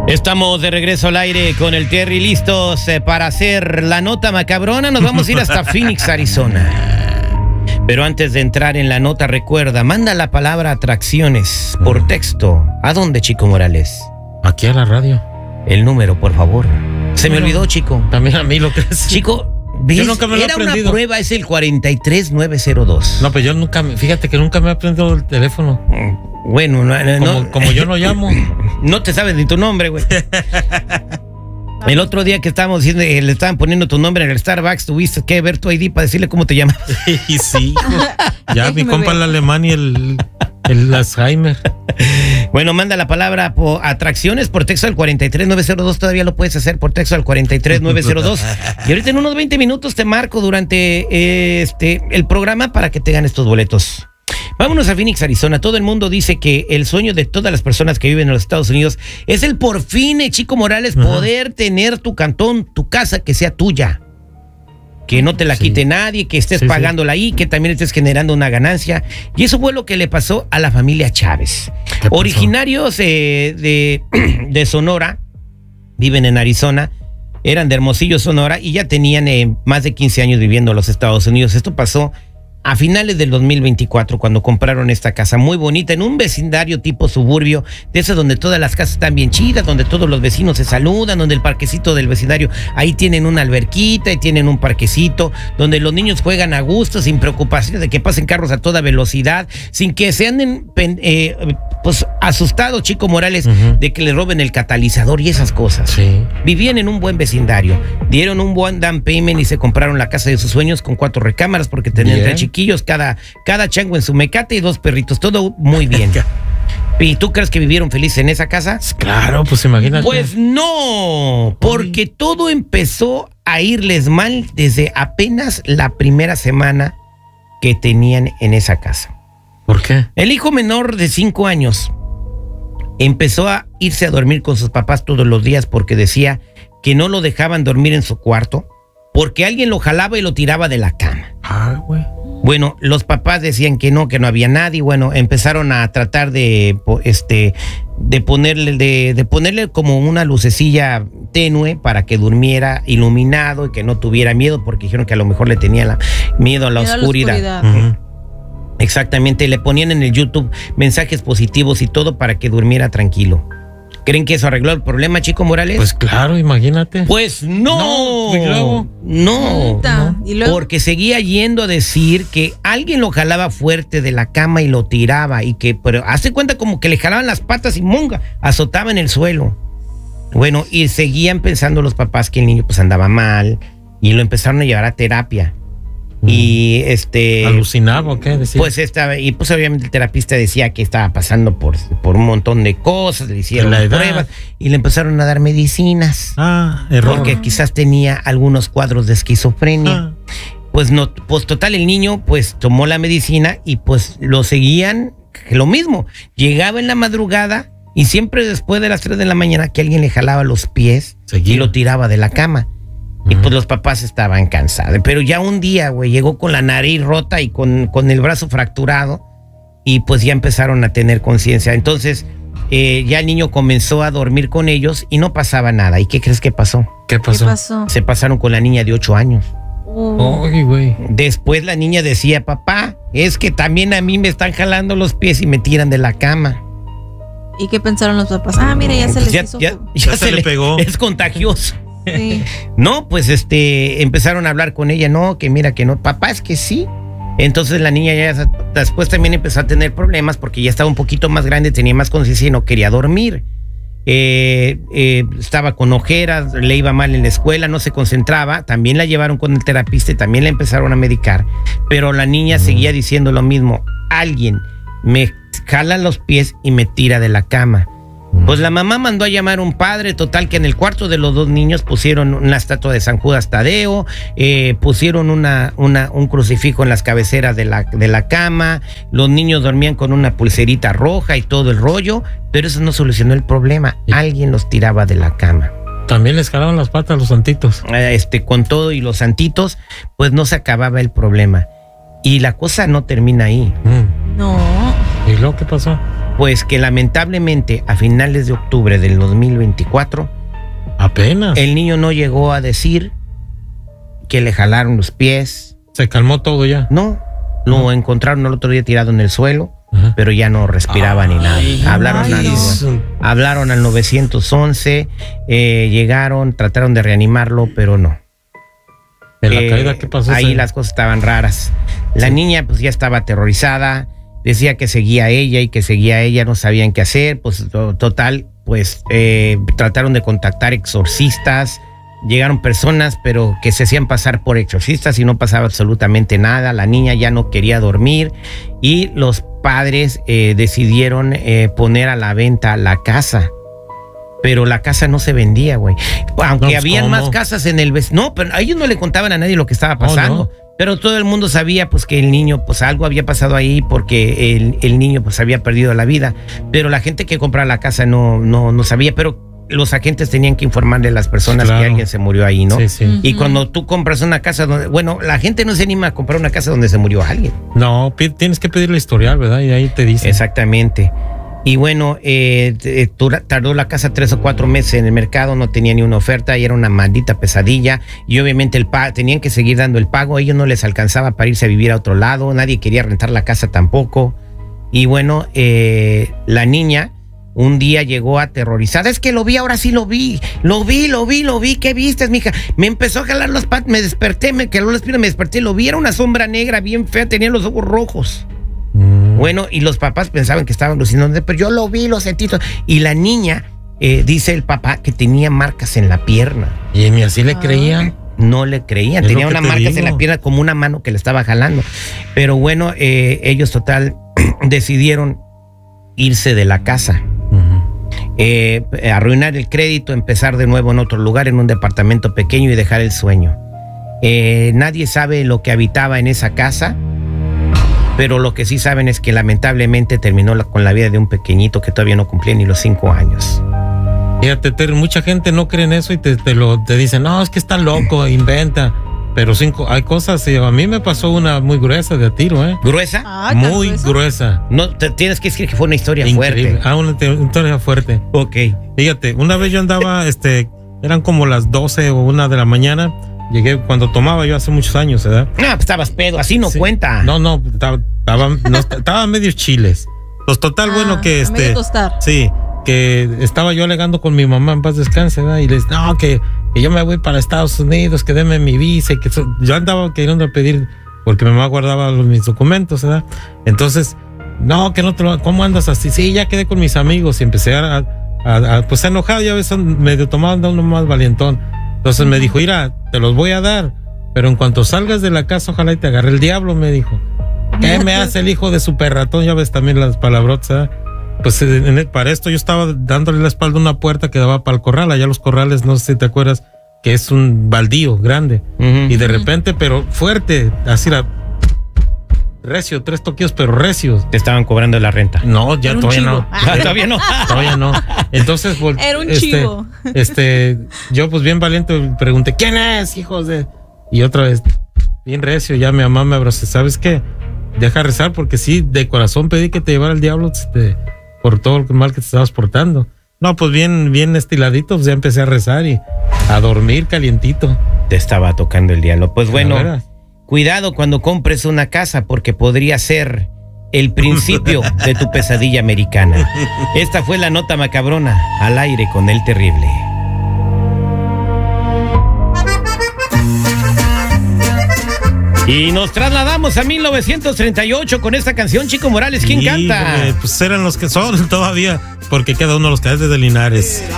Estamos de regreso al aire con el Terry, listos para hacer la nota macabrona. Nos vamos a ir hasta Phoenix, Arizona. Pero antes de entrar en la nota, recuerda, manda la palabra atracciones por texto. ¿A dónde, Chico Morales? Aquí a la radio. El número, por favor. Se me olvidó, Chico. También a mí lo que es. Chico, ¿ves? Yo nunca me lo he Era aprendido. una prueba, es el 43902. No, pero yo nunca, fíjate que nunca me he aprendido el teléfono. Bueno, Como yo no llamo. No te sabes ni tu nombre, güey. El otro día que estábamos diciendo, le estaban poniendo tu nombre en el Starbucks, tuviste que ver tu ID para decirle cómo te llamabas. Y sí, ya mi compa el alemán y el Alzheimer. Bueno, manda la palabra atracciones por texto al 43902. Todavía lo puedes hacer por texto al 43902. Y ahorita en unos 20 minutos te marco durante el programa para que te ganes estos boletos. Vámonos a Phoenix, Arizona. Todo el mundo dice que el sueño de todas las personas que viven en los Estados Unidos es el por fin, Chico Morales, poder tener tu cantón, tu casa que sea tuya. Que no te la quite nadie, que estés pagándola ahí, que también estés generando una ganancia. Y eso fue lo que le pasó a la familia Chávez. Originarios de Sonora, viven en Arizona, eran de Hermosillo, Sonora, y ya tenían más de 15 años viviendo en los Estados Unidos. Esto pasó a finales del 2024, cuando compraron esta casa muy bonita en un vecindario tipo suburbio, de esos donde todas las casas están bien chidas, donde todos los vecinos se saludan, donde el parquecito del vecindario, ahí tienen una alberquita y tienen un parquecito, donde los niños juegan a gusto, sin preocupación de que pasen carros a toda velocidad, sin que se anden pues asustados, Chico Morales, de que le roben el catalizador y esas cosas. Sí. Vivían en un buen vecindario, dieron un buen down payment y se compraron la casa de sus sueños con 4 recámaras porque tenían 3 chiquillos, cada chango en su mecate y 2 perritos, todo muy bien. ¿Y tú crees que vivieron felices en esa casa? Claro, pues imagínate. Pues no, porque todo empezó a irles mal desde apenas la primera semana que tenían en esa casa. ¿Por qué? El hijo menor de 5 años empezó a irse a dormir con sus papás todos los días porque decía que no lo dejaban dormir en su cuarto porque alguien lo jalaba y lo tiraba de la cama. Ah, güey. Bueno, los papás decían que no había nadie. Bueno, empezaron a tratar de ponerle como una lucecilla tenue para que durmiera iluminado y que no tuviera miedo, porque dijeron que a lo mejor le tenía miedo a la oscuridad. Exactamente, le ponían en el YouTube mensajes positivos y todo para que durmiera tranquilo. ¿Creen que eso arregló el problema, Chico Morales? Pues claro, imagínate. Pues no. No. ¿Y luego? Porque seguía yendo a decir que alguien lo jalaba fuerte de la cama y lo tiraba pero hace cuenta como que le jalaban las patas y monga, azotaba en el suelo. Bueno, y seguían pensando los papás que el niño pues andaba mal y lo empezaron a llevar a terapia. Y ¿alucinaba o qué decía? Pues pues obviamente el terapista decía que estaba pasando por un montón de cosas, le hicieron pruebas y le empezaron a dar medicinas. Error. Porque quizás tenía algunos cuadros de esquizofrenia. Pues no, pues total, el niño pues tomó la medicina y pues lo seguían, lo mismo. Llegaba en la madrugada y siempre después de las 3 de la mañana que alguien le jalaba los pies y lo tiraba de la cama. Y pues los papás estaban cansados. Pero ya un día, güey, llegó con la nariz rota y con el brazo fracturado. Y pues ya empezaron a tener conciencia. Entonces, ya el niño comenzó a dormir con ellos y no pasaba nada. ¿Y qué crees que pasó? ¿Qué pasó? Se pasaron con la niña de 8 años. Ay, güey. Después la niña decía, papá, es que también a mí me están jalando los pies y me tiran de la cama. ¿Y qué pensaron los papás? Mira, ya se les hizo. Ya se le pegó. Es contagioso. Sí. No, pues empezaron a hablar con ella, no, que mira que no, papá, es que sí. Entonces la niña ya después también empezó a tener problemas porque ya estaba un poquito más grande, tenía más conciencia y no quería dormir. Estaba con ojeras, le iba mal en la escuela, no se concentraba, también la llevaron con el terapista y también la empezaron a medicar, pero la niña seguía diciendo lo mismo, alguien me jala los pies y me tira de la cama. Pues la mamá mandó a llamar a un padre, total que en el cuarto de los 2 niños pusieron una estatua de San Judas Tadeo, pusieron un crucifijo en las cabeceras de la cama, los niños dormían con una pulserita roja y todo el rollo, pero eso no solucionó el problema, alguien los tiraba de la cama. También les jalaban las patas a los santitos. Con todo y los santitos, pues no se acababa el problema. Y la cosa no termina ahí. No. ¿Y luego qué pasó? Pues que lamentablemente a finales de octubre del 2024, apenas, el niño no llegó a decir que le jalaron los pies. ¿Se calmó todo ya? No, lo encontraron el otro día tirado en el suelo, pero ya no respiraba ni nada. Hablaron al 911, llegaron, trataron de reanimarlo, pero no. ¿En la caída qué pasó? Ahí las cosas estaban raras. La niña pues ya estaba aterrorizada, decía que seguía a ella, no sabían qué hacer, pues total, pues trataron de contactar exorcistas, llegaron personas pero que se hacían pasar por exorcistas y no pasaba absolutamente nada. La niña ya no quería dormir y los padres decidieron poner a la venta la casa. Pero la casa no se vendía, güey. Aunque habían más casas en el vecino. No, pero a ellos no le contaban a nadie lo que estaba pasando. Pero todo el mundo sabía pues que el niño, pues algo había pasado ahí porque el niño pues había perdido la vida. Pero la gente que compraba la casa no sabía. Pero los agentes tenían que informarle a las personas que alguien se murió ahí, ¿no? Sí. Y cuando tú compras una casa donde, bueno, la gente no se anima a comprar una casa donde se murió alguien. No, tienes que pedirle historial, ¿verdad? Y ahí te dicen. Exactamente. Y bueno, tardó la casa 3 o 4 meses en el mercado, no tenía ni una oferta y era una maldita pesadilla. Y obviamente tenían que seguir dando el pago, a ellos no les alcanzaba para irse a vivir a otro lado, nadie quería rentar la casa tampoco. Y bueno, la niña un día llegó aterrorizada. Es que lo vi, ahora sí lo vi. ¿Qué viste, mija? Me empezó a jalar las patas, me desperté, me caló las piernas, me desperté, lo vi, era una sombra negra bien fea, tenía los ojos rojos. Bueno, y los papás pensaban que estaban alucinando, pero yo lo vi, lo sentí. Y la niña, dice el papá, que tenía marcas en la pierna. ¿Y ni así le creían? No le creían, tenía unas marcas en la pierna como una mano que le estaba jalando. Pero bueno, ellos total decidieron irse de la casa. Arruinar el crédito, empezar de nuevo en otro lugar, en un departamento pequeño y dejar el sueño. Nadie sabe lo que habitaba en esa casa. Pero lo que sí saben es que lamentablemente terminó con la vida de un pequeñito que todavía no cumplía ni los 5 años. Fíjate, mucha gente no cree en eso y te dicen, no, es que está loco, inventa. Pero hay cosas, a mí me pasó una muy gruesa de a tiro, ¿eh? ¿Gruesa? Muy gruesa. No, tienes que decir que fue una historia increíble. Fuerte. Una historia fuerte. Ok. Fíjate, una vez yo andaba, eran como las 12 o 1 de la mañana. Llegué cuando tomaba yo hace muchos años, ¿verdad? No, pues estabas pedo, así no cuenta. No, estaba medio chiles. Pues total, bueno, que medio tostar. Sí, que estaba yo alegando con mi mamá, en paz descanse, ¿verdad? Y les que yo me voy para Estados Unidos, que denme mi visa, que yo andaba queriendo pedir, porque mi mamá guardaba mis documentos, ¿verdad? Entonces, que no te lo, ¿cómo andas así? Sí, ya quedé con mis amigos y empecé pues enojado, ya ves, medio tomado, anda uno más valientón. Entonces me dijo, mira, te los voy a dar, pero en cuanto salgas de la casa, ojalá y te agarre el diablo, me dijo. ¿Qué me hace el hijo de super ratón? Ya ves también las palabrotas, ¿eh? Pues para esto yo estaba dándole la espalda a una puerta que daba para el corral. Allá los corrales, no sé si te acuerdas, que es un baldío grande. Y de repente, pero fuerte, así recio, 3 toquillos, pero recios. Te estaban cobrando la renta. No, ya todavía no. Todavía no. Entonces, era un chivo. Yo pues bien valiente pregunté, ¿quién es, hijos de...? Y otra vez, bien recio, ya mi mamá me abrazó, ¿sabes qué? Deja rezar, porque sí, de corazón pedí que te llevara el diablo por todo el mal que te estabas portando. No, pues bien estiladito, pues ya empecé a rezar y a dormir calientito. Te estaba tocando el diablo. Pues bueno, cuidado cuando compres una casa, porque podría ser el principio de tu pesadilla americana. Esta fue la nota macabrona, al aire con el terrible. Y nos trasladamos a 1938 con esta canción, Chico Morales. ¿Quién canta? Pues eran los que son todavía, porque queda uno de los Cadetes de Linares.